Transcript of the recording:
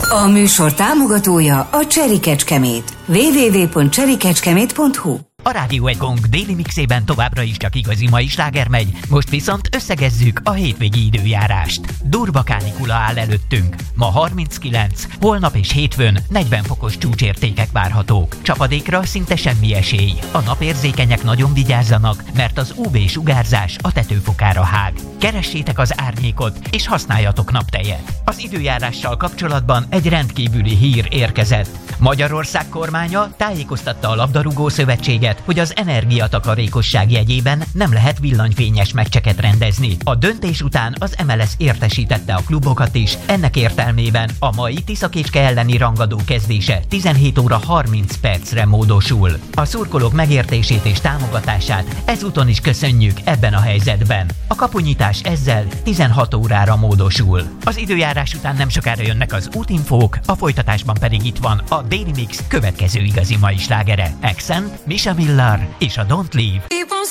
A műsor támogatója a Cherry Kecskemét. www.cherrykecskemét.hu. A Rádió egy Gong déli mixében továbbra is csak igazi mai sláger megy, most viszont összegezzük a hétvégi időjárást. Durva kánikula áll előttünk. Ma 39, holnap és hétfőn 40 fokos csúcsértékek várhatók. Csapadékra szinte semmi esély. A napérzékenyek nagyon vigyázzanak, mert az UV-sugárzás a tetőfokára hág. Keressétek az árnyékot, és használjatok naptejet. Az időjárással kapcsolatban egy rendkívüli hír érkezett. Magyarország kormánya tájékoztatta a Labdarúgó Szövetséget, hogy az energiatakarékosság jegyében nem lehet villanyfényes meccseket rendezni. A döntés után az MLS értesítette a klubokat is, ennek értelmében a mai Tiszakécske elleni rangadó kezdése 17 óra 30 percre módosul. A szurkolók megértését és támogatását ezúton is köszönjük ebben a helyzetben. A kapunyítás ezzel 16 órára módosul. Az időjárás után nem sokára jönnek az útinfók, a folytatásban pedig itt van a Daily Mix következő igazi mai slágere. Accent, Misha Miller és a Don't Leave.